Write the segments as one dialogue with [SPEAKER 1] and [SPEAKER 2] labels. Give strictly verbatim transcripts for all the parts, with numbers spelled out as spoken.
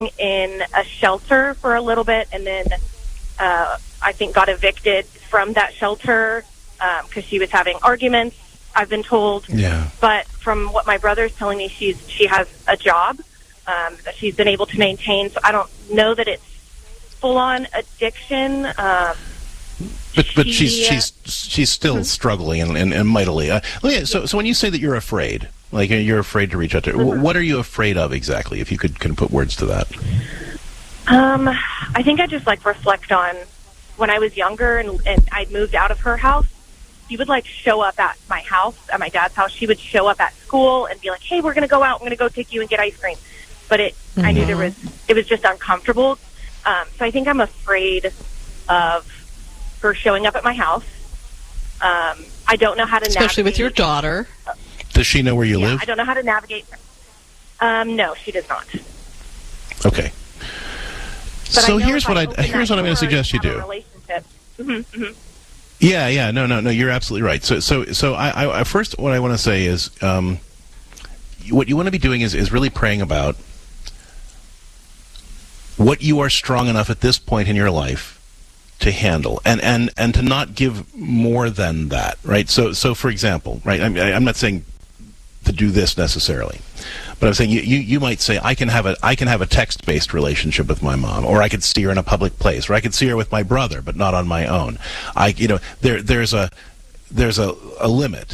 [SPEAKER 1] in a shelter for a little bit, and then uh, I think got evicted from that shelter because um, she was having arguments, I've been told.
[SPEAKER 2] Yeah.
[SPEAKER 1] But from what my brother's telling me, she's she has a job um, that she's been able to maintain. So I don't know that it's full-on addiction. Um,
[SPEAKER 2] but but
[SPEAKER 1] she,
[SPEAKER 2] she's she's she's still mm-hmm. struggling and, and, and mightily. Uh, yeah, so so when you say that you're afraid, like you're afraid to reach out to her, mm-hmm. what are you afraid of exactly? If you could can put words to that.
[SPEAKER 1] Um, I think I just like reflect on when I was younger and, and I'd moved out of her house. She would like show up at my house, at my dad's house. She would show up at school and be like, "Hey, we're going to go out. I'm going to go take you and get ice cream." But it, mm-hmm. I knew there was, it was just uncomfortable. Um, so I think I'm afraid of her showing up at my house. Um, I don't know how to
[SPEAKER 3] Especially
[SPEAKER 1] navigate.
[SPEAKER 3] with your daughter.
[SPEAKER 2] Does she know where you
[SPEAKER 1] yeah,
[SPEAKER 2] live?
[SPEAKER 1] I don't know how to navigate. Um, no, she does not.
[SPEAKER 2] Okay.
[SPEAKER 1] But
[SPEAKER 2] so
[SPEAKER 1] I
[SPEAKER 2] here's what I here's what I'm going to suggest you do.
[SPEAKER 1] Mm-hmm, mm-hmm.
[SPEAKER 2] Yeah, yeah, no, no, no. You're absolutely right. So, so, so, I, I first, what I want to say is, um, what you want to be doing is, is really praying about what you are strong enough at this point in your life to handle, and and and to not give more than that, right? So, so, for example, right? I'm, I'm not saying to do this necessarily. But I'm saying you, you, you might say I can have a I can have a text-based relationship with my mom, or I could see her in a public place, or I could see her with my brother, but not on my own. I you know there there's a there's a, a limit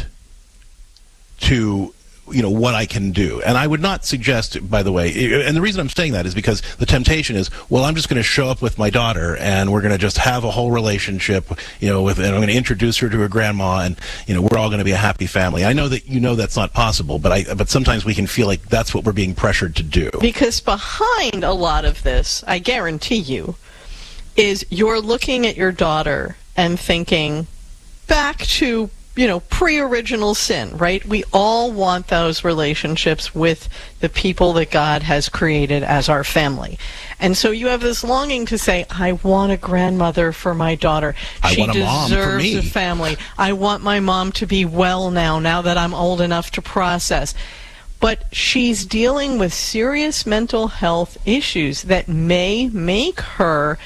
[SPEAKER 2] to you know what I can do, and I would not suggest, by the way, and the reason I'm saying that is because the temptation is, well, I'm just going to show up with my daughter and we're going to just have a whole relationship, you know, with, and I'm going to introduce her to her grandma, and you know we're all going to be a happy family. I know that you know that's not possible, but I but sometimes we can feel like that's what we're being pressured to do.
[SPEAKER 3] Because behind a lot of this, I guarantee you, is you're looking at your daughter and thinking back to, you know, pre-original sin, right? We all want those relationships with the people that God has created as our family. And so you have this longing to say, I want a grandmother for my daughter.
[SPEAKER 2] I
[SPEAKER 3] she
[SPEAKER 2] want a mom for me.
[SPEAKER 3] deserves a family. I want my mom to be well now, now that I'm old enough to process. But she's dealing with serious mental health issues that may make her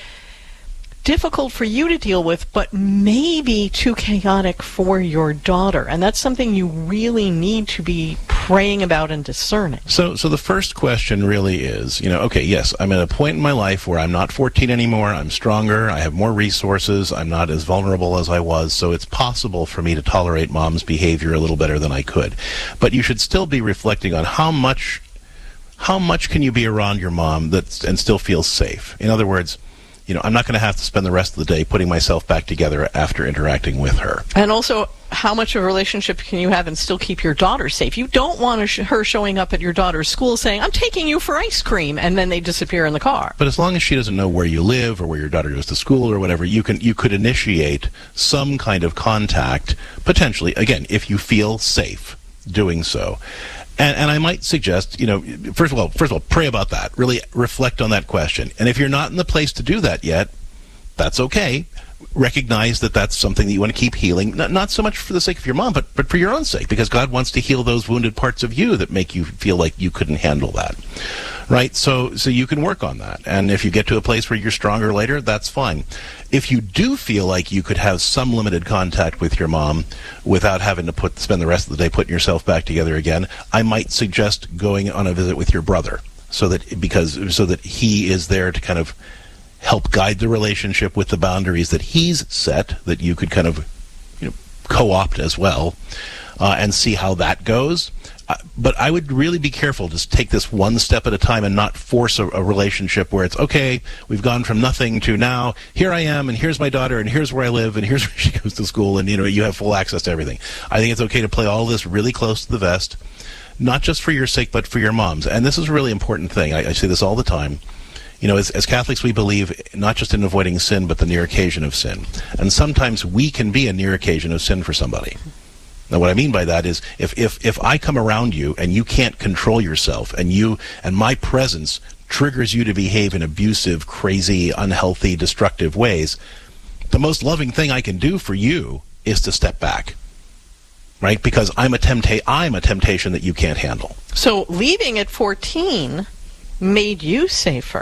[SPEAKER 3] difficult for you to deal with, but maybe too chaotic for your daughter. And that's something you really need to be praying about and discerning.
[SPEAKER 2] So so the first question really is, you know, okay, yes, I'm at a point in my life where I'm not fourteen anymore, I'm stronger, I have more resources, I'm not as vulnerable as I was, so it's possible for me to tolerate mom's behavior a little better than I could. But you should still be reflecting on how much how much can you be around your mom that's, and still feel safe. In other words, you know, I'm not going to have to spend the rest of the day putting myself back together after interacting with her.
[SPEAKER 3] And also, how much of a relationship can you have and still keep your daughter safe? You don't want sh- her showing up at your daughter's school saying, I'm taking you for ice cream, and then they disappear in the car.
[SPEAKER 2] But as long as she doesn't know where you live or where your daughter goes to school or whatever, you can you could initiate some kind of contact, potentially, again, if you feel safe doing so. And, and I might suggest, you know, first of all, first of all, pray about that. Really reflect on that question. And if you're not in the place to do that yet, that's okay. Recognize that that's something that you want to keep healing, not, not so much for the sake of your mom, but, but for your own sake, because God wants to heal those wounded parts of you that make you feel like you couldn't handle that. Right? So, so you can work on that. And if you get to a place where you're stronger later, that's fine. If you do feel like you could have some limited contact with your mom without having to put spend the rest of the day putting yourself back together again, I might suggest going on a visit with your brother, so that because so that he is there to kind of help guide the relationship with the boundaries that he's set, that you could kind of, you know, co-opt as well, uh, and see how that goes. Uh, but I would really be careful. Just take this one step at a time and not force a, a relationship where it's, okay, we've gone from nothing to now, here I am, and here's my daughter, and here's where I live, and here's where she goes to school, and, you know, you have full access to everything. I think it's okay to play all this really close to the vest, not just for your sake, but for your mom's. And this is a really important thing. I, I say this all the time. You know, as, as Catholics, we believe not just in avoiding sin, but the near occasion of sin. And sometimes we can be a near occasion of sin for somebody. Now, what I mean by that is, if, if, if I come around you and you can't control yourself, and you and my presence triggers you to behave in abusive, crazy, unhealthy, destructive ways, the most loving thing I can do for you is to step back. Right? Because I'm a tempta- I'm a temptation that you can't handle.
[SPEAKER 3] So leaving at fourteen made you safer?